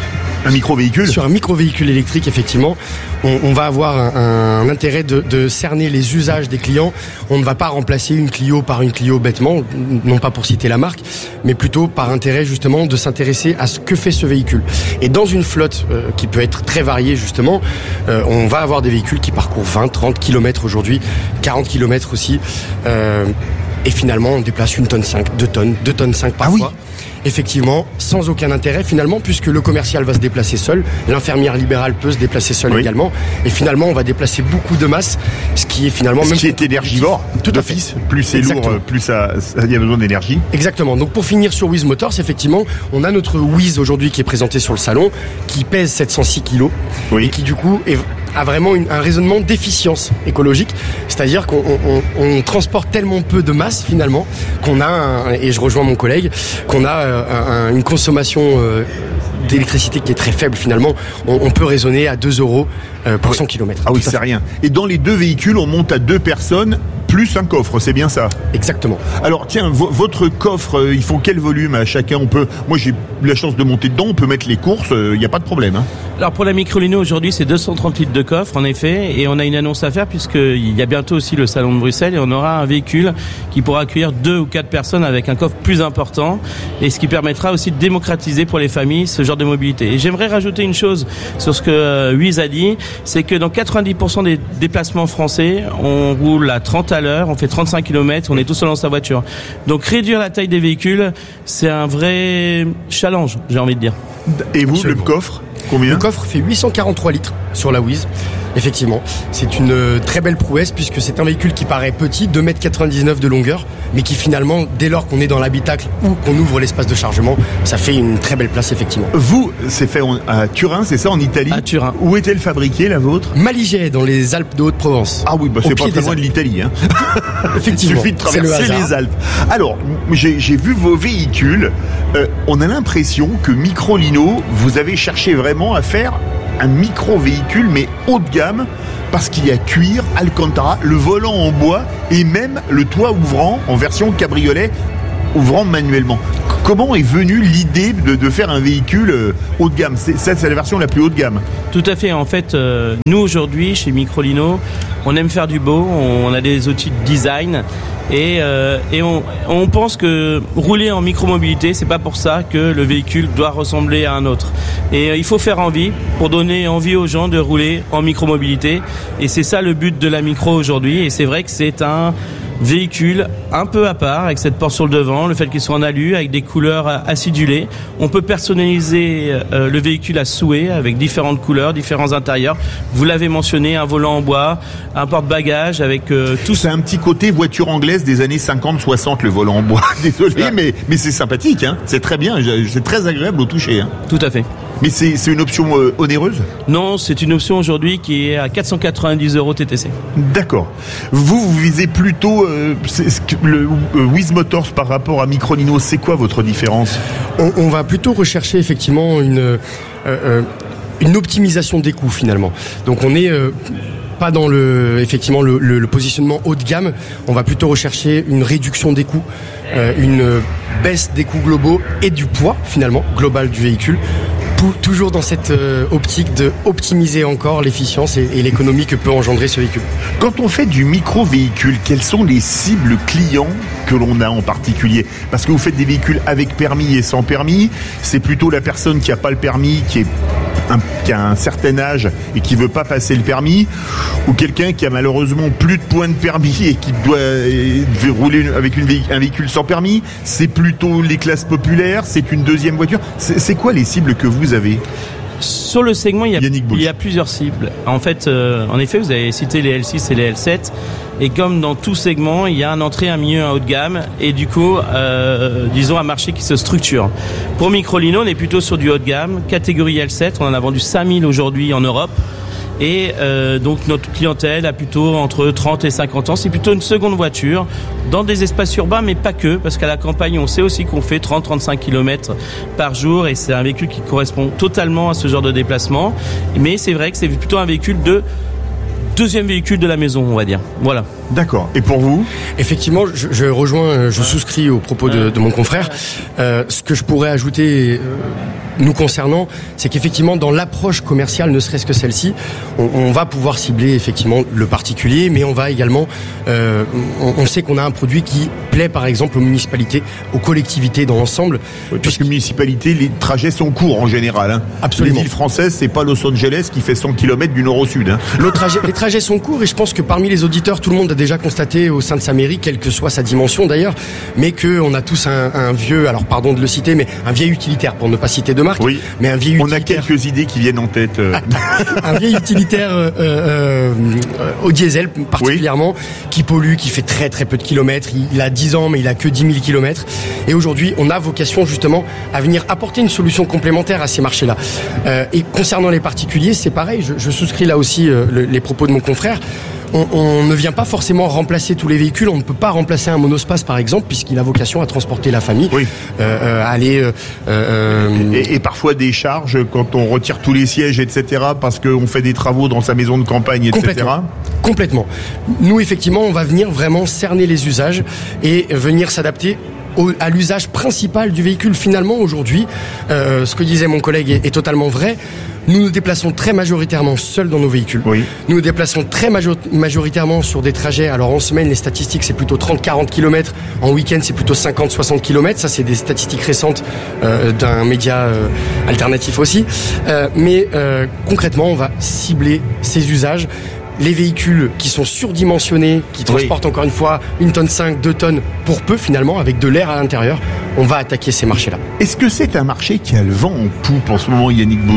Un micro-véhicule? Sur un micro-véhicule électrique, effectivement, on, on va avoir un, un intérêt de, de cerner les usages des clients. On ne va pas remplacer une Clio par une Clio bêtement, non pas pour citer la marque, mais plutôt par intérêt justement de s'intéresser à ce que fait ce véhicule. Et dans une flotte euh, qui peut être très variée justement, euh, on va avoir des véhicules qui parcourent vingt, trente kilomètres aujourd'hui, quarante kilomètres aussi. Euh, et finalement, on déplace une tonne cinq, deux tonnes, deux tonnes cinq parfois. Ah oui. Effectivement, sans aucun intérêt finalement, puisque le commercial va se déplacer seul, l'infirmière libérale peut se déplacer seule oui. également, et finalement on va déplacer beaucoup de masse, ce qui est finalement ce même qui est énergivore. Tout à fait. Plus c'est lourd, plus ça, ça, il y a besoin d'énergie. Exactement. Donc pour finir sur Wiz Motors, effectivement, on a notre Wiz aujourd'hui qui est présenté sur le salon, qui pèse sept cent six kilos oui. et qui du coup est a vraiment une, un raisonnement d'efficience écologique, c'est-à-dire qu'on on, on transporte tellement peu de masse finalement qu'on a, un, et je rejoins mon collègue, qu'on a un, un, une consommation euh, d'électricité qui est très faible finalement. On, on peut raisonner à deux euros euh, pour cent kilomètres. Ah oui, c'est rien. Et dans les deux véhicules, on monte à deux personnes plus un coffre, c'est bien ça? Exactement. Alors tiens, vo- votre coffre, euh, il faut quel volume à chacun? On peut, moi j'ai eu la chance de monter dedans, on peut mettre les courses, il euh, n'y a pas de problème. Hein. Alors pour la Microlino aujourd'hui, c'est deux cent trente litres de coffre en effet, et on a une annonce à faire puisqu'il y a bientôt aussi le salon de Bruxelles et on aura un véhicule qui pourra accueillir deux ou quatre personnes avec un coffre plus important, et ce qui permettra aussi de démocratiser pour les familles ce genre de mobilité. Et j'aimerais rajouter une chose sur ce que euh, Wiz a dit, c'est que dans quatre-vingt-dix pour cent des déplacements français, on roule à trente à l'heure, on fait trente-cinq kilomètres, on est tout seul dans sa voiture. Donc réduire la taille des véhicules, c'est un vrai challenge, j'ai envie de dire. Et vous, Absolument. Le coffre, combien? Le coffre fait huit cent quarante-trois litres sur la Wiz. Effectivement, c'est une euh, très belle prouesse puisque c'est un véhicule qui paraît petit, deux mètres quatre-vingt-dix-neuf de longueur, mais qui finalement, dès lors qu'on est dans l'habitacle ou qu'on ouvre l'espace de chargement, ça fait une très belle place effectivement. Vous, c'est fait en- à Turin, c'est ça, en Italie? À Turin. Où est-elle fabriquée, la vôtre? Maligé, dans les Alpes de Haute-Provence. Ah oui, bah Au c'est pied pas très des loin de Alpes. l'Italie. Hein. Effectivement, Il suffit de c'est le traverser hasard. les Alpes. Alors, j'ai j'ai vu vos véhicules. Euh, on a l'impression que Microlino, vous avez cherché vraiment à faire un micro-véhicule, mais haut de gamme, parce qu'il y a cuir, Alcantara, le volant en bois et même le toit ouvrant en version cabriolet, ouvrant manuellement. C- Comment est venue l'idée de, de faire un véhicule euh, haut de gamme? C'est, ça, c'est la version la plus haut de gamme. Tout à fait. En fait, euh, nous aujourd'hui chez Microlino, on aime faire du beau. On a des outils de design et, euh, et on, on pense que rouler en micromobilité, c'est pas pour ça que le véhicule doit ressembler à un autre. Et euh, il faut faire envie pour donner envie aux gens de rouler en micromobilité. Et c'est ça le but de la micro aujourd'hui. Et c'est vrai que c'est un véhicule un peu à part, avec cette porte sur le devant, le fait qu'il soit en alu, avec des couleurs acidulées. On peut personnaliser euh, le véhicule à souhait, avec différentes couleurs, différents intérieurs. Vous l'avez mentionné, un volant en bois, un porte-bagages avec euh, tout. C'est un petit côté voiture anglaise des années cinquante soixante, le volant en bois. Désolé, mais, mais c'est sympathique, hein. C'est très bien, je- c'est très agréable au toucher. Hein. Tout à fait. Mais c'est, c'est une option euh, onéreuse? Non, c'est une option aujourd'hui qui est à quatre cent quatre-vingt-dix euros T T C. D'accord. Vous, vous visez plutôt euh, c'est ce que le euh, Wiz Motors par rapport à Microlino. C'est quoi votre différence? On, on va plutôt rechercher effectivement une, euh, euh, une optimisation des coûts finalement. Donc on est euh, pas dans le effectivement le, le, le positionnement haut de gamme. On va plutôt rechercher une réduction des coûts, euh, une baisse des coûts globaux et du poids finalement global du véhicule. Pou- Toujours dans cette euh, optique de optimiser encore l'efficience et, et l'économie que peut engendrer ce véhicule. Quand on fait du micro-véhicule, quelles sont les cibles clients que l'on a en particulier? Parce que vous faites des véhicules avec permis et sans permis. C'est plutôt la personne qui n'a pas le permis, qui est un, qui a un certain âge et qui veut pas passer le permis, ou quelqu'un qui a malheureusement plus de points de permis et qui doit euh, veut rouler avec une véhi- un véhicule sans permis. C'est plutôt les classes populaires, c'est une deuxième voiture. C'est, c'est quoi les cibles que vous avez? Sur le segment, il y a, il y a plusieurs cibles. En fait, euh, en effet, vous avez cité les L six et les L sept. Et comme dans tout segment, il y a un entrée, un milieu, un haut de gamme. Et du coup, euh, disons, un marché qui se structure. Pour Microlino, on est plutôt sur du haut de gamme. Catégorie L sept, on en a vendu cinq mille aujourd'hui en Europe. Et euh, donc notre clientèle a plutôt entre trente et cinquante ans. C'est plutôt une seconde voiture dans des espaces urbains, mais pas que, parce qu'à la campagne, on sait aussi qu'on fait trente à trente-cinq kilomètres par jour, et c'est un véhicule qui correspond totalement à ce genre de déplacement. Mais c'est vrai que c'est plutôt un véhicule de deuxième véhicule de la maison, on va dire. Voilà. D'accord. Et pour vous? Effectivement, je, je rejoins, je souscris aux propos de, de mon confrère. Euh, ce que je pourrais ajouter, euh, nous concernant, c'est qu'effectivement, dans l'approche commerciale, ne serait-ce que celle-ci, on, on va pouvoir cibler effectivement le particulier, mais on va également, euh, on, on sait qu'on a un produit qui plaît, par exemple, aux municipalités, aux collectivités dans l'ensemble. Oui, parce que municipalité, les trajets sont courts en général. Hein. Absolument. Les villes françaises, c'est pas Los Angeles qui fait cent kilomètres du nord au sud. Hein. Le trajet, les trajets sont courts, et je pense que parmi les auditeurs, tout le monde a déjà constaté au sein de sa mairie, quelle que soit sa dimension d'ailleurs, mais que on a tous un, un vieux, alors pardon de le citer, mais un vieil utilitaire, pour ne pas citer de marque, oui. mais un vieil On utilitaire. a quelques idées qui viennent en tête. Euh... un vieil utilitaire euh, euh, euh, au diesel particulièrement, oui. qui pollue, qui fait très très peu de kilomètres. Il a dix ans, mais il a que dix mille kilomètres. Et aujourd'hui, on a vocation justement à venir apporter une solution complémentaire à ces marchés-là. Euh, et concernant les particuliers, c'est pareil. Je, je souscris là aussi euh, le, les propos de mon confrère. On, on ne vient pas forcément remplacer tous les véhicules. On ne peut pas remplacer un monospace, par exemple, puisqu'il a vocation à transporter la famille, oui. euh, euh, aller. Euh, euh, et, et parfois des charges quand on retire tous les sièges, et cetera, parce qu'on fait des travaux dans sa maison de campagne, et cetera. Complètement. Complètement. Nous, effectivement, on va venir vraiment cerner les usages et venir s'adapter au, à l'usage principal du véhicule. Finalement, aujourd'hui, euh, ce que disait mon collègue est, est totalement vrai. Nous nous déplaçons très majoritairement seuls dans nos véhicules. Oui. Nous nous déplaçons très major- majoritairement sur des trajets. Alors en semaine, les statistiques, c'est plutôt trente à quarante kilomètres. En week-end, c'est plutôt cinquante à soixante kilomètres. Ça, c'est des statistiques récentes euh, d'un média euh, alternatif aussi. Euh, mais euh, concrètement, on va cibler ces usages. Les véhicules qui sont surdimensionnés, qui transportent oui. encore une fois une tonne cinq, deux tonnes pour peu finalement, avec de l'air à l'intérieur, on va attaquer ces marchés-là. Est-ce que c'est un marché qui a le vent en poupe en ce moment, Yannick Boulch ?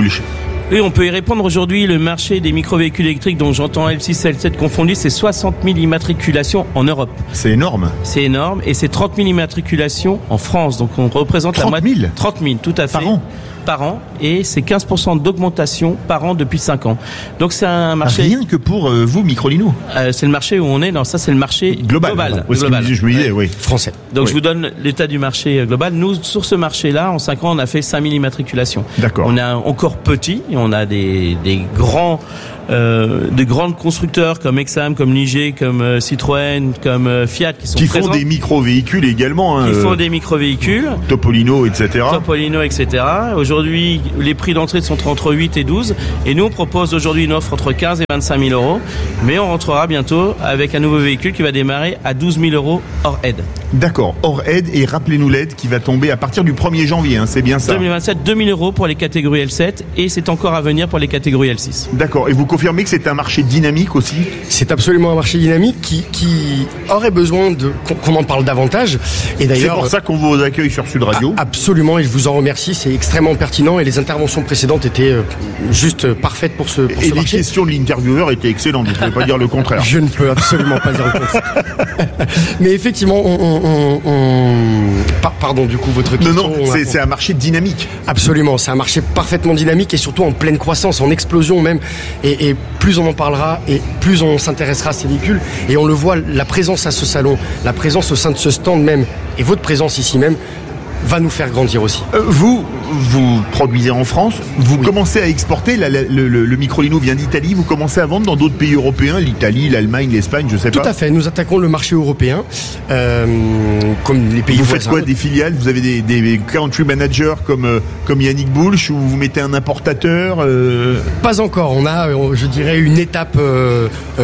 Oui, on peut y répondre aujourd'hui. Le marché des micro-véhicules électriques, dont j'entends L six, L sept confondus, c'est soixante mille immatriculations en Europe. C'est énorme. C'est énorme. Et c'est trente mille immatriculations en France. Donc on représente la moitié. trente mille trente mille, tout à fait. Par an. Par an, et c'est quinze pour cent d'augmentation par an depuis cinq ans. Donc c'est un marché... Rien que pour euh, vous, Microlino. Euh, c'est le marché où on est, non, ça c'est le marché global. global, oui, global. Je me disais, oui. Français. Donc oui. je vous donne l'état du marché global. Nous, sur ce marché-là, en cinq ans, on a fait cinq mille immatriculations. D'accord. On a encore petit, et on a des, des grands... Euh, des grands constructeurs comme Exam, comme Ligier, comme euh, Citroën, comme euh, Fiat qui sont qui présents. font des micro-véhicules également. Hein, qui euh, font des micro-véhicules. Topolino, et cetera. Topolino, et cetera. Aujourd'hui, les prix d'entrée sont entre huit et douze. Et nous, on propose aujourd'hui une offre entre quinze et vingt-cinq mille euros. Mais on rentrera bientôt avec un nouveau véhicule qui va démarrer à douze mille euros hors aide. D'accord, hors aide. Et rappelez-nous l'aide qui va tomber à partir du premier janvier, hein, c'est bien ça. deux mille vingt-sept, deux mille euros pour les catégories L sept. Et c'est encore à venir pour les catégories L six. D'accord. Et vous confirmez que c'est un marché dynamique aussi ? C'est absolument un marché dynamique qui, qui aurait besoin de qu'on en parle davantage. Et d'ailleurs, c'est pour ça qu'on vous accueille sur Sud Radio. Absolument, et je vous en remercie. C'est extrêmement pertinent et les interventions précédentes étaient juste parfaites pour ce, pour et ce marché. Et les questions de l'intervieweur étaient excellentes. Vous ne pouvez pas dire le contraire. Je ne peux absolument pas dire le contraire. Mais effectivement, on, on, on, on... pardon, du coup, votre question. Non, non, c'est, c'est un marché dynamique. Absolument, c'est un marché parfaitement dynamique et surtout en pleine croissance, en explosion même. Et, et plus on en parlera et plus on s'intéressera à ces véhicules. Et on le voit, la présence à ce salon, la présence au sein de ce stand même, et votre présence ici même, va nous faire grandir aussi. Euh, vous, vous produisez en France, vous oui. commencez à exporter, la, la, le, le, le Microlino vient d'Italie, vous commencez à vendre dans d'autres pays européens, l'Italie, l'Allemagne, l'Espagne, je sais Tout pas. Tout à fait, nous attaquons le marché européen, euh, comme les pays vous voisins. Vous faites quoi, des filiales ? Vous avez des, des country managers comme, euh, comme Yannick Boulch, ou vous mettez un importateur euh... Pas encore, on a, je dirais, une étape... Euh, euh,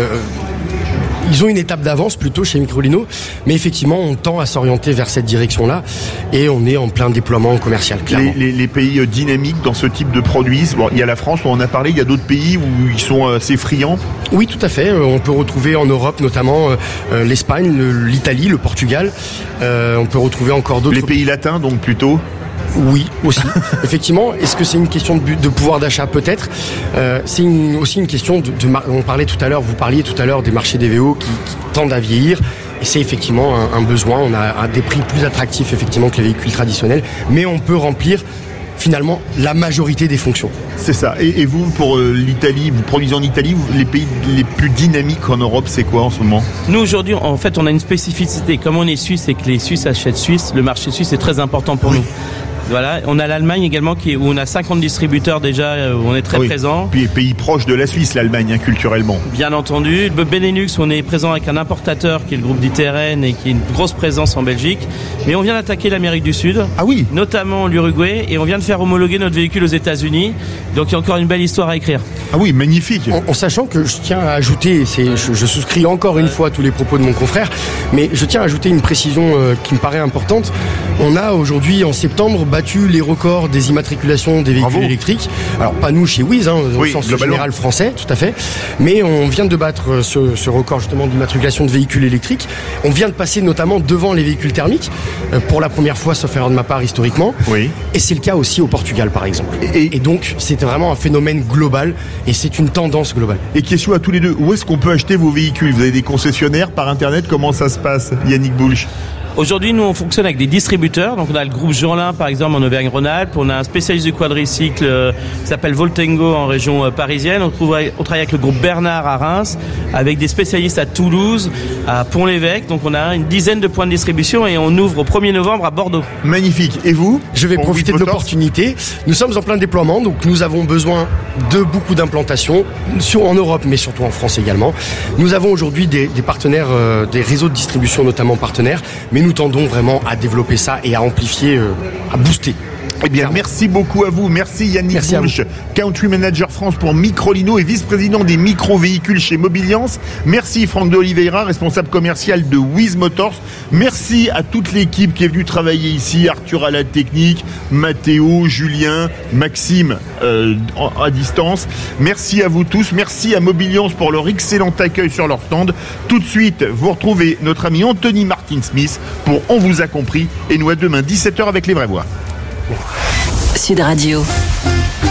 Ils ont une étape d'avance plutôt chez Microlino, mais effectivement on tend à s'orienter vers cette direction-là et on est en plein déploiement commercial, clairement. Les, les, les pays dynamiques dans ce type de produits, bon, il y a la France, on en a parlé, il y a d'autres pays où ils sont assez friands. Oui, tout à fait. On peut retrouver en Europe notamment euh, l'Espagne, le, l'Italie, le Portugal. Euh, on peut retrouver encore d'autres... Les pays latins donc plutôt. Oui, aussi. Effectivement. Est-ce que c'est une question de, de pouvoir d'achat ? Peut-être. Euh, c'est une, aussi une question de, de... On parlait tout à l'heure, vous parliez tout à l'heure des marchés des V O qui, qui tendent à vieillir. Et c'est effectivement un, un besoin. On a, a des prix plus attractifs effectivement que les véhicules traditionnels. Mais on peut remplir finalement la majorité des fonctions. C'est ça. Et, et vous, pour euh, l'Italie, vous produisez en Italie, vous, les pays les plus dynamiques en Europe, c'est quoi en ce moment ? Nous, aujourd'hui, en fait, on a une spécificité. Comme on est suisse et que les Suisses achètent suisse, le marché suisse est très important pour oui. nous. Voilà, on a l'Allemagne également qui est, où on a cinquante distributeurs déjà, où on est très oui. présent. Puis pays proche de la Suisse, l'Allemagne, hein, culturellement. Bien entendu. Le Benelux, on est présent avec un importateur qui est le groupe d'I T R N et qui a une grosse présence en Belgique. Mais on vient d'attaquer l'Amérique du Sud. Ah oui. Notamment l'Uruguay, et on vient de faire homologuer notre véhicule aux États-Unis. Donc il y a encore une belle histoire à écrire. Ah oui, magnifique. En, en sachant que je tiens à ajouter, c'est, je, je souscris encore une fois tous les propos de mon confrère, mais je tiens à ajouter une précision euh, qui me paraît importante. On a aujourd'hui en septembre battu les records des immatriculations des véhicules Bravo. électriques. Alors pas nous chez Wiz, hein, au oui, sens général français, tout à fait. Mais on vient de battre ce, ce record justement d'immatriculation de véhicules électriques. On vient de passer notamment devant les véhicules thermiques euh, pour la première fois, sauf erreur de ma part historiquement. Oui. Et c'est le cas aussi au Portugal par exemple. Et, et donc c'est vraiment un phénomène global et c'est une tendance globale. Et question à tous les deux, où est-ce qu'on peut acheter vos véhicules ? Vous avez des concessionnaires par internet ? Comment ça se passe, Yannick Boulch ? Aujourd'hui, nous, on fonctionne avec des distributeurs. Donc, on a le groupe Jeanlin, par exemple, en Auvergne-Rhône-Alpes. On a un spécialiste du quadricycle euh, qui s'appelle Voltengo en région euh, parisienne. On, trouve, on travaille avec le groupe Bernard à Reims, avec des spécialistes à Toulouse, à Pont-l'Évêque. Donc, on a une dizaine de points de distribution et on ouvre au premier novembre à Bordeaux. Magnifique. Et vous ? Je vais profiter de l'opportunité. Nous sommes en plein déploiement, donc nous avons besoin de beaucoup d'implantations, sur, en Europe, mais surtout en France également. Nous avons aujourd'hui des, des partenaires, euh, des réseaux de distribution notamment partenaires, mais nous tendons vraiment à développer ça et à amplifier, euh, à booster. Eh bien, merci beaucoup à vous. Merci Yannick Merci Boulch, Country Manager France pour Microlino et vice-président des micro-véhicules chez Mobiliance. Merci Franck de Oliveira, responsable commercial de Wiz Motors. Merci à toute l'équipe qui est venue travailler ici. Arthur à la technique, Mathéo, Julien, Maxime euh, à distance. Merci à vous tous. Merci à Mobiliance pour leur excellent accueil sur leur stand. Tout de suite, vous retrouvez notre ami Anthony Martin-Smith pour On vous a compris. Et nous à demain dix-sept heures avec les vraies voix. Sud Radio.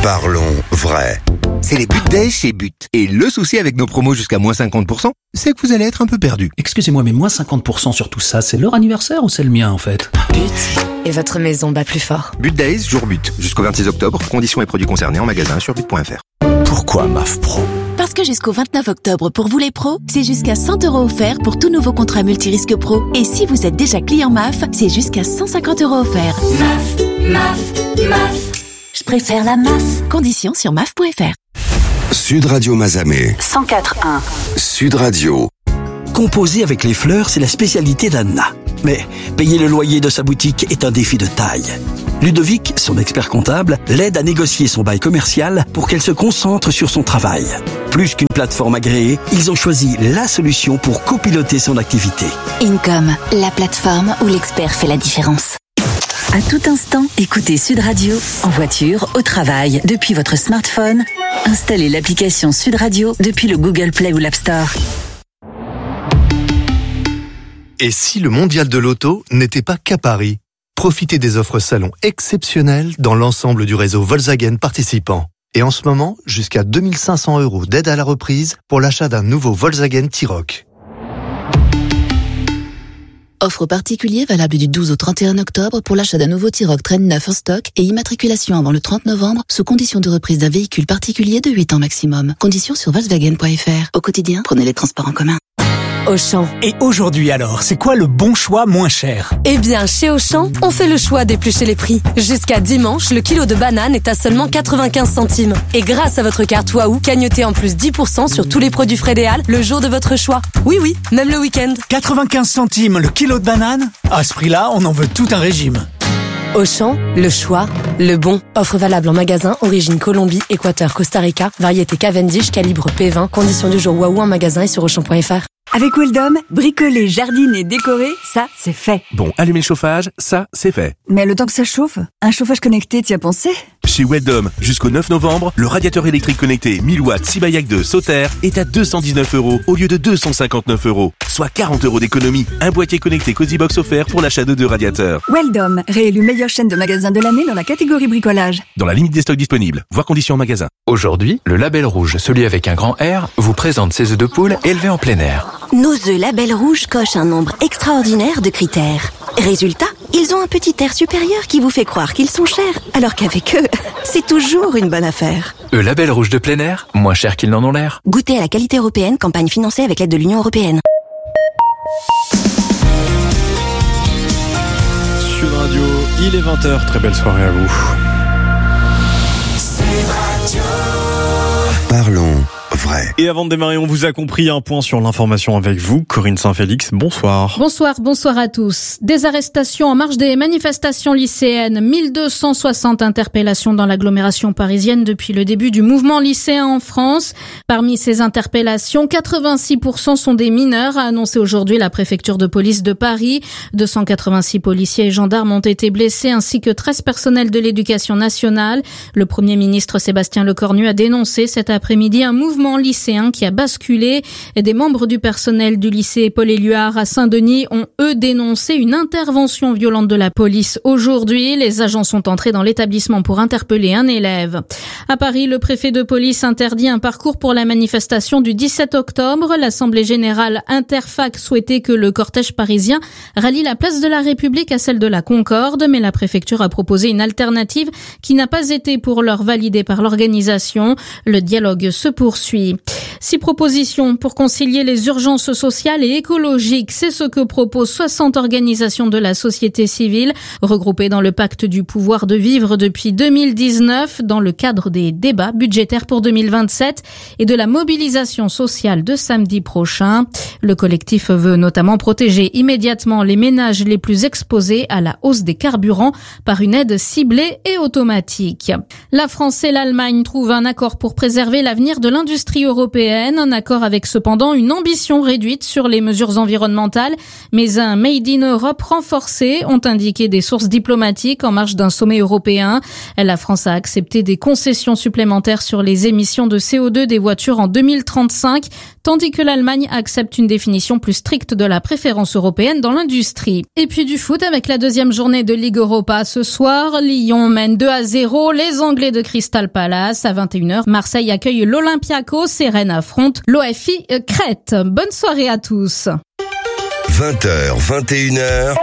Parlons vrai. C'est les But Days chez But. Et le souci avec nos promos jusqu'à moins cinquante pour cent, c'est que vous allez être un peu perdu. Excusez-moi, mais moins cinquante pour cent sur tout ça, c'est leur anniversaire ou c'est le mien en fait? But. Et votre maison bat plus fort. But Days, jour But. Jusqu'au vingt-six octobre, conditions et produits concernés en magasin sur but point f r. Pourquoi M A F Pro? Parce que jusqu'au vingt-neuf octobre, pour vous les pros, c'est jusqu'à cent euros offerts pour tout nouveau contrat multirisque pro. Et si vous êtes déjà client M A F, c'est jusqu'à cent cinquante euros offerts. M A F, M A F, M A F. Je préfère la M A F. Conditions sur M A F point F R. Sud Radio Mazamet. cent quatre un. Sud Radio. Composer avec les fleurs, c'est la spécialité d'Anna. Mais payer le loyer de sa boutique est un défi de taille. Ludovic, son expert comptable, l'aide à négocier son bail commercial pour qu'elle se concentre sur son travail. Plus qu'une plateforme agréée, ils ont choisi la solution pour copiloter son activité. Income, la plateforme où l'expert fait la différence. À tout instant, écoutez Sud Radio, en voiture, au travail, depuis votre smartphone. Installez l'application Sud Radio depuis le Google Play ou l'App Store. Et si le mondial de l'auto n'était pas qu'à Paris? Profitez des offres salon exceptionnelles dans l'ensemble du réseau Volkswagen participant. Et en ce moment, jusqu'à deux mille cinq cents euros d'aide à la reprise pour l'achat d'un nouveau Volkswagen T-Roc. Offre particulier valable du douze au trente et un octobre pour l'achat d'un nouveau T-Roc Train neuf en stock et immatriculation avant le trente novembre sous condition de reprise d'un véhicule particulier de huit ans maximum. Conditions sur volkswagen point f r. Au quotidien, prenez les transports en commun. Auchan. Et aujourd'hui alors, c'est quoi le bon choix moins cher? Eh bien, chez Auchan, on fait le choix d'éplucher les prix. Jusqu'à dimanche, le kilo de banane est à seulement quatre-vingt-quinze centimes. Et grâce à votre carte Waouh, cagnotez en plus dix pour cent sur tous les produits Frédéal le jour de votre choix. Oui, oui, même le week-end. quatre-vingt-quinze centimes le kilo de banane? À ce prix-là, on en veut tout un régime. Auchan, le choix, le bon. Offre valable en magasin, origine Colombie, Équateur, Costa Rica, variété Cavendish, calibre P vingt, conditions du jour Waouh en magasin et sur auchan point f r. Avec Weldom, bricoler, jardiner, décorer, ça, c'est fait. Bon, allumer le chauffage, ça, c'est fait. Mais le temps que ça chauffe, un chauffage connecté, t'y as pensé? Chez Weldom, jusqu'au neuf novembre, le radiateur électrique connecté mille watts Sibayak deux Sauter est à deux cent dix-neuf euros au lieu de deux cent cinquante-neuf euros, soit quarante euros d'économie. Un boîtier connecté Cozybox offert pour l'achat de deux radiateurs. Weldom, réélu meilleure chaîne de magasins de l'année dans la catégorie bricolage. Dans la limite des stocks disponibles, voir conditions en magasin. Aujourd'hui, le Label Rouge, celui avec un grand R, vous présente ses œufs de poule élevés en plein air. Nos œufs Label Rouge cochent un nombre extraordinaire de critères. Résultat, ils ont un petit air supérieur qui vous fait croire qu'ils sont chers, alors qu'avec eux, c'est toujours une bonne affaire. Eux Label Rouge de plein air, moins cher qu'ils n'en ont l'air. Goûtez à la qualité européenne, campagne financée avec l'aide de l'Union européenne. Sud Radio, il est vingt heures, très belle soirée à vous. Parlons vrai. Et avant de démarrer, on vous a compris, un point sur l'information avec vous, Corinne Saint-Félix, bonsoir. Bonsoir, bonsoir à tous. Des arrestations en marge des manifestations lycéennes, mille deux cent soixante interpellations dans l'agglomération parisienne depuis le début du mouvement lycéen en France. Parmi ces interpellations, quatre-vingt-six pour cent sont des mineurs, a annoncé aujourd'hui la préfecture de police de Paris. deux cent quatre-vingt-six policiers et gendarmes ont été blessés ainsi que treize personnels de l'éducation nationale. Le Premier ministre Sébastien Lecornu a dénoncé cet après-midi un mouvement lycéen qui a basculé. Et des membres du personnel du lycée Paul-Éluard à Saint-Denis ont eux dénoncé une intervention violente de la police aujourd'hui. Les agents sont entrés dans l'établissement pour interpeller un élève. À Paris, le préfet de police interdit un parcours pour la manifestation du dix-sept octobre. L'Assemblée générale Interfac souhaitait que le cortège parisien rallie la place de la République à celle de la Concorde, mais la préfecture a proposé une alternative qui n'a pas été pour l'heure validée par l'organisation. Le dialogue se poursuit. Six propositions pour concilier les urgences sociales et écologiques. C'est ce que proposent soixante organisations de la société civile, regroupées dans le pacte du pouvoir de vivre depuis deux mille dix-neuf, dans le cadre des débats budgétaires pour deux mille vingt-sept et de la mobilisation sociale de samedi prochain. Le collectif veut notamment protéger immédiatement les ménages les plus exposés à la hausse des carburants par une aide ciblée et automatique. La France et l'Allemagne trouvent un accord pour préserver l'avenir de l'industrie européenne, un accord avec cependant une ambition réduite sur les mesures environnementales, mais un Made in Europe renforcé, ont indiqué des sources diplomatiques en marge d'un sommet européen. La France a accepté des concessions supplémentaires sur les émissions de C O deux des voitures en deux mille trente-cinq, tandis que l'Allemagne accepte une définition plus stricte de la préférence européenne dans l'industrie. Et puis du foot avec la deuxième journée de Ligue Europa ce soir. Lyon mène deux à zéro. Les Anglais de Crystal Palace à vingt et une heures. Marseille accueille l'Olympiakos et Rennes affronte l'O F I Crète. Bonne soirée à tous. vingt heures, vingt et une heures.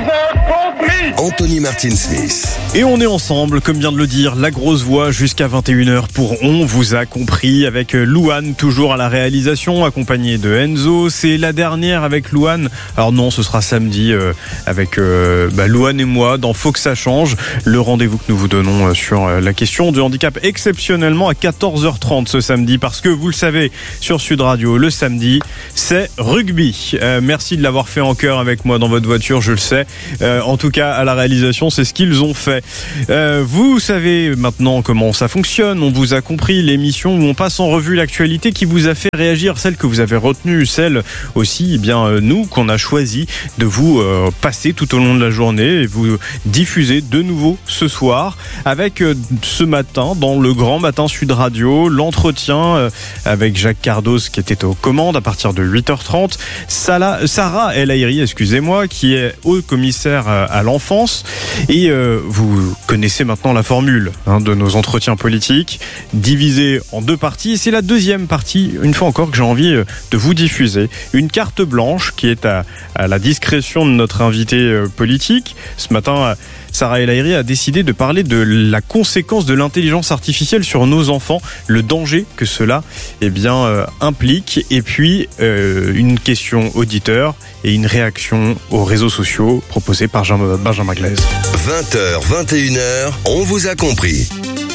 Anthony Martin-Smith. Et on est ensemble, comme vient de le dire, la grosse voix jusqu'à vingt et une heures pour On vous a compris, avec Louane toujours à la réalisation, accompagné de Enzo. C'est la dernière avec Louane. Alors non, ce sera samedi euh, avec euh, bah, Louane et moi dans Faut que ça change. Le rendez-vous que nous vous donnons sur la question du handicap exceptionnellement à quatorze heures trente ce samedi, parce que vous le savez, sur Sud Radio, le samedi, c'est rugby. Euh, merci de l'avoir fait en chœur avec moi dans votre voiture, je le sais. Euh, en tout cas, à la réalisation, c'est ce qu'ils ont fait. Euh, vous savez maintenant comment ça fonctionne. On vous a compris, l'émission où on passe en revue l'actualité qui vous a fait réagir, celle que vous avez retenue, celle aussi, eh bien euh, nous qu'on a choisi de vous euh, passer tout au long de la journée et vous diffuser de nouveau ce soir avec euh, ce matin dans le Grand Matin Sud Radio l'entretien euh, avec Jacques Cardos qui était aux commandes à partir de huit heures trente. Sarah, Sarah El Haïry, excusez-moi, qui est haut commissaire à l'enfance et euh, vous connaissez maintenant la formule hein, de nos entretiens politiques, divisés en deux parties. Et c'est la deuxième partie, une fois encore, que j'ai envie de vous diffuser. Une carte blanche qui est à, à la discrétion de notre invité politique. Ce matin, Sarah El Haïry a décidé de parler de la conséquence de l'intelligence artificielle sur nos enfants, le danger que cela eh bien, euh, implique, et puis euh, une question auditeur et une réaction aux réseaux sociaux proposée par Benjamin Glaise. vingt heures, vingt et une heures, on vous a compris.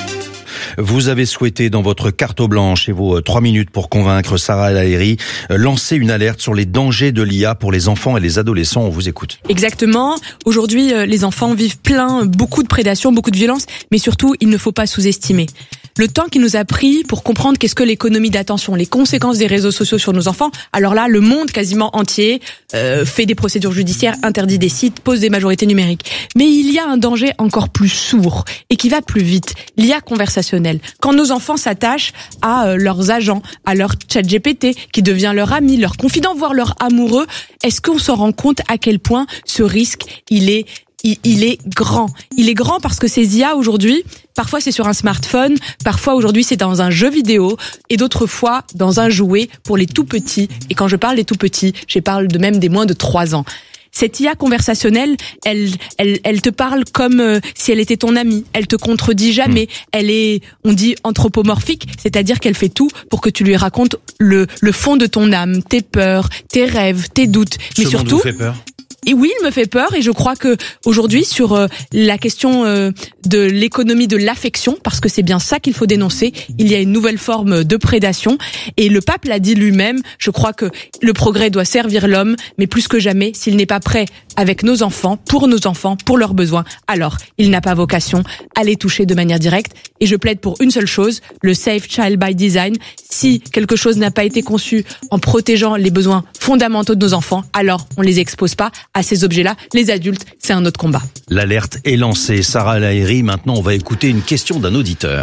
Vous avez souhaité, dans votre carte blanche et vos trois minutes pour convaincre Sarah El Haïry, lancer une alerte sur les dangers de l'I A pour les enfants et les adolescents. On vous écoute. Exactement. Aujourd'hui, les enfants vivent plein, beaucoup de prédation, beaucoup de violence, mais surtout, il ne faut pas sous-estimer le temps qu'il nous a pris pour comprendre qu'est-ce que l'économie d'attention, les conséquences des réseaux sociaux sur nos enfants. Alors là, le monde quasiment entier euh, fait des procédures judiciaires, interdit des sites, pose des majorités numériques. Mais il y a un danger encore plus sourd et qui va plus vite, l'I A conversationnelle. Quand nos enfants s'attachent à euh, leurs agents, à leur chat G P T, qui devient leur ami, leur confident, voire leur amoureux, est-ce qu'on se rend compte à quel point ce risque, il est Il, il est grand. Il est grand parce que ces I A aujourd'hui, parfois c'est sur un smartphone, parfois aujourd'hui c'est dans un jeu vidéo et d'autres fois dans un jouet pour les tout petits. Et quand je parle des tout petits, je parle de même des moins de trois ans. Cette I A conversationnelle, elle, elle, elle te parle comme euh, si elle était ton amie. Elle te contredit jamais. Mmh. Elle est, on dit anthropomorphique, c'est-à-dire qu'elle fait tout pour que tu lui racontes le, le fond de ton âme, tes peurs, tes rêves, tes doutes. Ce Mais monde surtout, vous fait peur ? Et oui, il me fait peur et je crois que aujourd'hui sur euh, la question euh, de l'économie de l'affection, parce que c'est bien ça qu'il faut dénoncer, il y a une nouvelle forme de prédation et le pape l'a dit lui-même, je crois que le progrès doit servir l'homme, mais plus que jamais, s'il n'est pas prêt avec nos enfants, pour nos enfants, pour leurs besoins, alors il n'a pas vocation à les toucher de manière directe. Et je plaide pour une seule chose, le Safe Child by Design. Si quelque chose n'a pas été conçu en protégeant les besoins fondamentaux de nos enfants, alors on les expose pas à ces objets-là. Les adultes, c'est un autre combat. L'alerte est lancée. Sarah El Haïry, maintenant on va écouter une question d'un auditeur.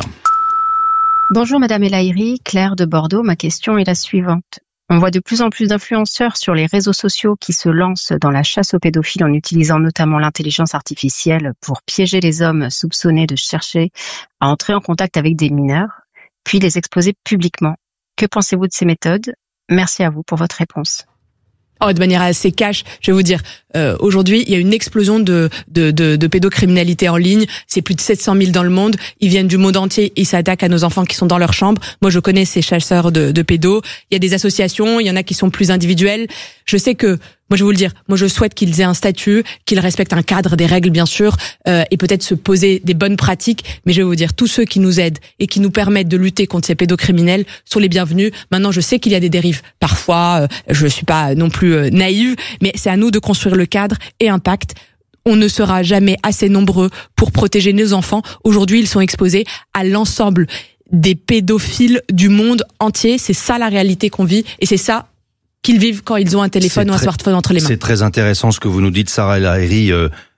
Bonjour Madame El Haïry, Claire de Bordeaux. Ma question est la suivante. On voit de plus en plus d'influenceurs sur les réseaux sociaux qui se lancent dans la chasse aux pédophiles en utilisant notamment l'intelligence artificielle pour piéger les hommes soupçonnés de chercher à entrer en contact avec des mineurs, puis les exposer publiquement. Que pensez-vous de ces méthodes ? Merci à vous pour votre réponse. Oh, de manière assez cash, je vais vous dire, euh, aujourd'hui, il y a une explosion de, de, de, de pédocriminalité en ligne. C'est plus de sept cent mille dans le monde. Ils viennent du monde entier. Ils s'attaquent à nos enfants qui sont dans leur chambre. Moi, je connais ces chasseurs de, de pédos. Il y a des associations. Il y en a qui sont plus individuelles. Je sais que, moi, je vais vous le dire, moi, je souhaite qu'ils aient un statut, qu'ils respectent un cadre, des règles, bien sûr, euh, et peut-être se poser des bonnes pratiques. Mais je vais vous dire, tous ceux qui nous aident et qui nous permettent de lutter contre ces pédocriminels sont les bienvenus. Maintenant, je sais qu'il y a des dérives. Parfois, euh, je suis pas non plus euh, naïve, mais c'est à nous de construire le cadre et un pacte. On ne sera jamais assez nombreux pour protéger nos enfants. Aujourd'hui, ils sont exposés à l'ensemble des pédophiles du monde entier. C'est ça la réalité qu'on vit, et c'est ça qu'ils vivent quand ils ont un téléphone c'est ou un très, smartphone entre les mains. C'est très intéressant ce que vous nous dites, Sarah El Haïry. Euh,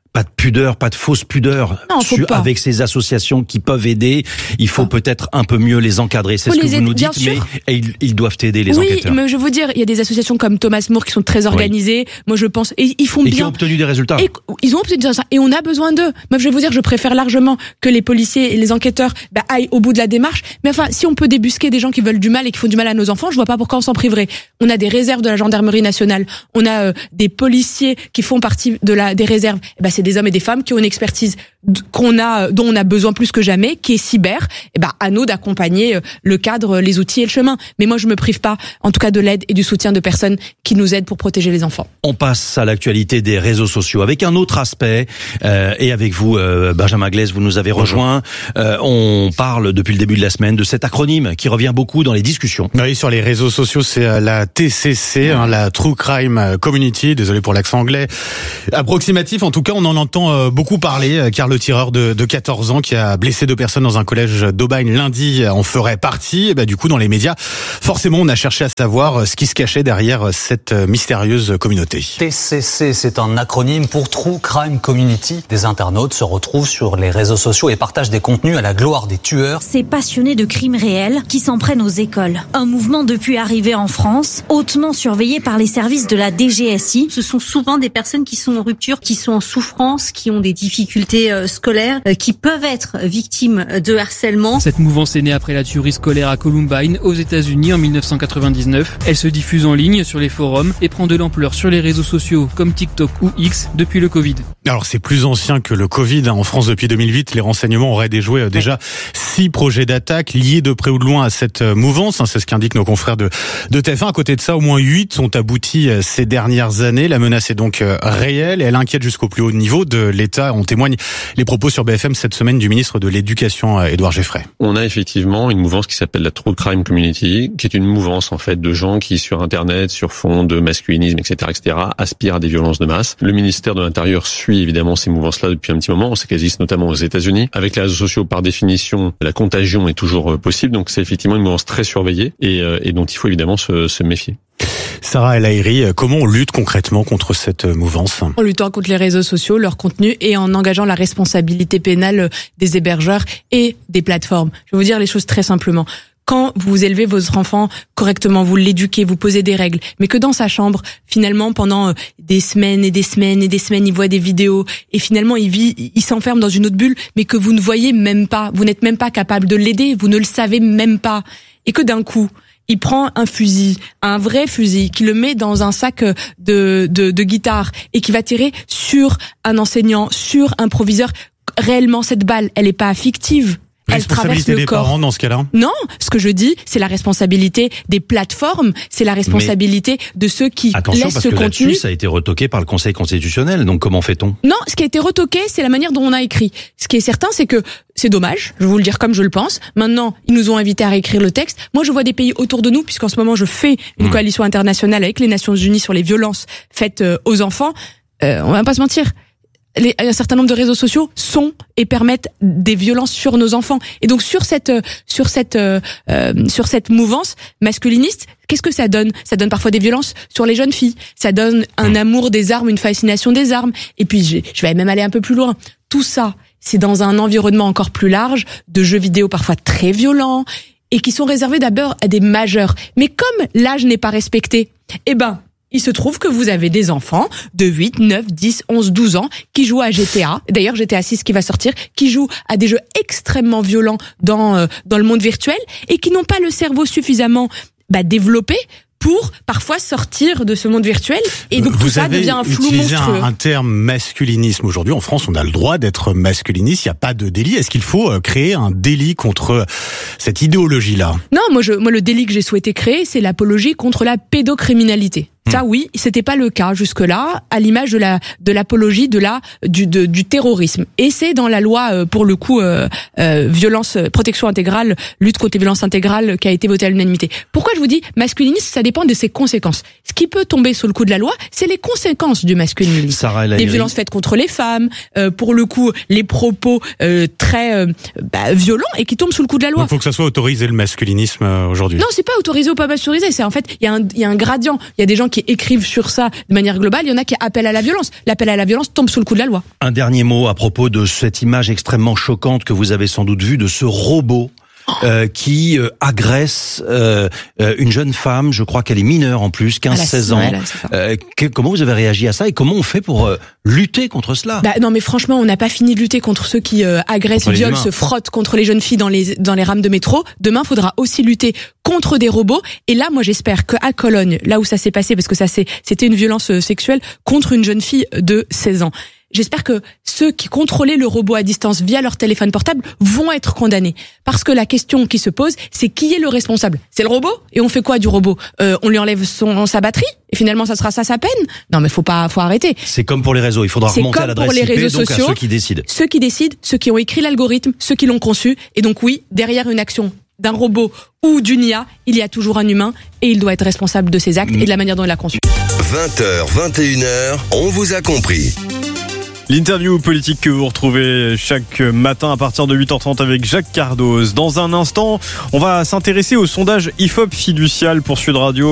Pas de pudeur, pas de fausse pudeur. Non, faut Sur, pas. Avec ces associations qui peuvent aider, il faut ah. peut-être un peu mieux les encadrer. C'est faut ce que les vous aider, nous dites, mais et ils, ils doivent aider les oui, enquêteurs. Oui, mais je veux vous dire, il y a des associations comme Thomas More qui sont très organisées. Oui. Moi, je pense, et ils font et bien. Et qui ont obtenu des résultats. Et, ils ont obtenu des résultats. Et on a besoin d'eux. Moi, je vais vous dire, je préfère largement que les policiers et les enquêteurs bah, aillent au bout de la démarche. Mais enfin, si on peut débusquer des gens qui veulent du mal et qui font du mal à nos enfants, je vois pas pourquoi on s'en priverait. On a des réserves de la gendarmerie nationale. On a euh, des policiers qui font partie de la des réserves. Et ben, c'est des hommes et des femmes qui ont une expertise qu'on a, dont on a besoin plus que jamais, qui est cyber. Et ben, à nous d'accompagner le cadre, les outils et le chemin. Mais moi, je me prive pas, en tout cas, de l'aide et du soutien de personnes qui nous aident pour protéger les enfants. On passe à l'actualité des réseaux sociaux avec un autre aspect. Euh, et avec vous, euh, Benjamin Glaise, vous nous avez rejoint. Euh, on parle depuis le début de la semaine de cet acronyme qui revient beaucoup dans les discussions. Oui, sur les réseaux sociaux, c'est la T C C, hein, la True Crime Community. Désolé pour l'accent anglais. Approximatif, en tout cas, on en entend beaucoup parler, car le tireur de, de quatorze ans qui a blessé deux personnes dans un collège d'Aubagne lundi en ferait partie. Et bah, du coup, dans les médias, forcément, on a cherché à savoir ce qui se cachait derrière cette mystérieuse communauté. T C C, c'est un acronyme pour True Crime Community. Des internautes se retrouvent sur les réseaux sociaux et partagent des contenus à la gloire des tueurs. Ces passionnés de crimes réels qui s'en prennent aux écoles. Un mouvement depuis arrivé en France, hautement surveillé par les services de la D G S I. Ce sont souvent des personnes qui sont en rupture, qui sont en souffrance, qui ont des difficultés euh, scolaires, euh, qui peuvent être victimes de harcèlement. Cette mouvance est née après la tuerie scolaire à Columbine, aux États-Unis en mille neuf cent quatre-vingt-dix-neuf. Elle se diffuse en ligne sur les forums et prend de l'ampleur sur les réseaux sociaux comme TikTok ou X depuis le Covid. Alors c'est plus ancien que le Covid. En France, depuis deux mille huit, les renseignements auraient déjoué déjà six projets d'attaque liés de près ou de loin à cette mouvance. C'est ce qu'indiquent nos confrères de, de T F un. À côté de ça, au moins huit sont aboutis ces dernières années. La menace est donc réelle et elle inquiète jusqu'au plus haut niveau de l'État. On témoigne les propos sur B F M cette semaine du ministre de l'Éducation, Édouard Geffray. On a effectivement une mouvance qui s'appelle la True Crime Community, qui est une mouvance en fait de gens qui sur Internet, sur fond de masculinisme, et cetera, et cetera, aspirent à des violences de masse. Le ministère de l'Intérieur suit évidemment ces mouvances-là depuis un petit moment. On sait qu'elles existent notamment aux États-Unis. Avec les réseaux sociaux, par définition, la contagion est toujours possible. Donc c'est effectivement une mouvance très surveillée et, et dont il faut évidemment se, se méfier. Sarah El Haïry, comment on lutte concrètement contre cette mouvance ? En luttant contre les réseaux sociaux, leur contenu et en engageant la responsabilité pénale des hébergeurs et des plateformes. Je vais vous dire les choses très simplement. Quand vous élevez votre enfant correctement, vous l'éduquez, vous posez des règles, mais que dans sa chambre, finalement, pendant des semaines et des semaines et des semaines, il voit des vidéos et finalement, il vit, il s'enferme dans une autre bulle, mais que vous ne voyez même pas, vous n'êtes même pas capable de l'aider, vous ne le savez même pas. Et que d'un coup, il prend un fusil, un vrai fusil, qui le met dans un sac de, de, de guitare et qui va tirer sur un enseignant, sur un proviseur. Réellement, cette balle, elle est pas fictive. Elle traverse le des corps. Parents dans ce cas-là. Non, ce que je dis, c'est la responsabilité des plateformes, c'est la responsabilité Mais de ceux qui attention, laissent parce ce que contenu. Ça a été retoqué par le Conseil constitutionnel, donc comment fait-on ? Non, ce qui a été retoqué, c'est la manière dont on a écrit. Ce qui est certain, c'est que c'est dommage, je vais vous le dire comme je le pense. Maintenant, ils nous ont invités à réécrire le texte. Moi, je vois des pays autour de nous, puisqu'en ce moment, je fais une mmh. coalition internationale avec les Nations Unies sur les violences faites aux enfants. Euh, on va pas se mentir. Les, un certain nombre de réseaux sociaux sont et permettent des violences sur nos enfants. Et donc sur cette sur cette euh, sur cette mouvance masculiniste, qu'est-ce que ça donne ? Ça donne parfois des violences sur les jeunes filles. Ça donne un amour des armes, une fascination des armes. Et puis je, je vais même aller un peu plus loin. Tout ça, c'est dans un environnement encore plus large de jeux vidéo parfois très violents et qui sont réservés d'abord à des majeurs. Mais comme l'âge n'est pas respecté, eh ben il se trouve que vous avez des enfants de huit, neuf, dix, onze, douze ans qui jouent à G T A. D'ailleurs, G T A six qui va sortir, qui jouent à des jeux extrêmement violents dans euh, dans le monde virtuel et qui n'ont pas le cerveau suffisamment bah, développé pour parfois sortir de ce monde virtuel. Et donc vous tout ça devient un flou monstrueux. Vous avez utilisé un terme masculinisme aujourd'hui. En France, on a le droit d'être masculiniste. Il n'y a pas de délit. Est-ce qu'il faut créer un délit contre cette idéologie-là ? Non, moi, je, moi, le délit que j'ai souhaité créer, c'est l'apologie contre la pédocriminalité. Ça, oui, c'était pas le cas jusque-là, à l'image de la de l'apologie de la du de, du terrorisme. Et c'est dans la loi euh, pour le coup euh, euh, violence protection intégrale, lutte contre les violences intégrales qui a été votée à l'unanimité. Pourquoi je vous dis masculinisme, ça dépend de ses conséquences. Ce qui peut tomber sous le coup de la loi, c'est les conséquences du masculinisme. Sarah El Haïry. Les violences faites contre les femmes, euh, pour le coup, les propos euh, très euh, bah, violents et qui tombent sous le coup de la loi. Il faut que ça soit autorisé le masculinisme euh, aujourd'hui. Non, c'est pas autorisé ou pas autorisé. C'est en fait il y a un il y a un gradient. Il y a des gens qui qui écrivent sur ça de manière globale, il y en a qui appellent à la violence. L'appel à la violence tombe sous le coup de la loi. Un dernier mot à propos de cette image extrêmement choquante que vous avez sans doute vue de ce robot Euh, qui euh, agresse euh, euh, une jeune femme, je crois qu'elle est mineure en plus, quinze seize ans. Euh, que, comment vous avez réagi à ça et comment on fait pour euh, lutter contre cela? Bah, non mais franchement, on n'a pas fini de lutter contre ceux qui euh, agressent, contre violent, se frottent contre les jeunes filles dans les dans les rames de métro. Demain, il faudra aussi lutter contre des robots. Et là, moi, j'espère qu'à Cologne, là où ça s'est passé, parce que ça c'est c'était une violence sexuelle contre une jeune fille de seize ans. J'espère que ceux qui contrôlaient le robot à distance via leur téléphone portable vont être condamnés. Parce que la question qui se pose, c'est qui est le responsable? C'est le robot? Et on fait quoi du robot? euh, On lui enlève son, sa batterie? Et finalement, ça sera ça sa peine? Non, mais faut pas, faut arrêter. C'est comme pour les réseaux. Il faudra remonter à l'adresse I P, donc sociaux, à ceux qui décident. Ceux qui décident, ceux qui ont écrit l'algorithme, ceux qui l'ont conçu. Et donc oui, derrière une action d'un robot ou d'une I A, il y a toujours un humain et il doit être responsable de ses actes mmh. et de la manière dont il l'a conçu. vingt heures, vingt et une heures, on vous a compris. L'interview politique que vous retrouvez chaque matin à partir de huit heures trente avec Jacques Cardoz. Dans un instant, on va s'intéresser au sondage I F O P Fiducial pour Sud Radio.